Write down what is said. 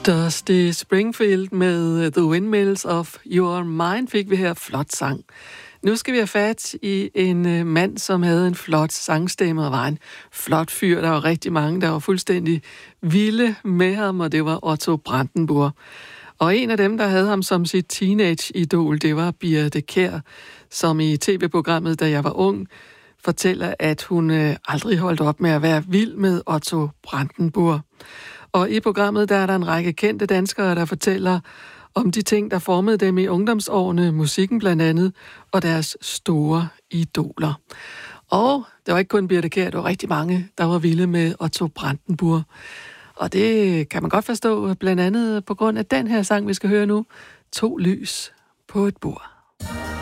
Dusty Springfield med The Windmills of Your Mind fik vi her. Flot sang. Nu skal vi have fat i en mand, som havde en flot sangstemme og var en flot fyr. Der var rigtig mange, der var fuldstændig vilde med ham, og det var Otto Brandenburg. Og en af dem, der havde ham som sit teenage-idol, det var Birthe Kjær, som i tv-programmet, da jeg var ung, fortæller, at hun aldrig holdt op med at være vild med Otto Brandenburg. Og i programmet, der er der en række kendte danskere, der fortæller om de ting, der formede dem i ungdomsårene, musikken blandt andet, og deres store idoler. Og det var ikke kun Birthe Kjær, der var rigtig mange, der var vilde med Otto Brandenburg. Og det kan man godt forstå, blandt andet på grund af den her sang, vi skal høre nu, To lys på et bord.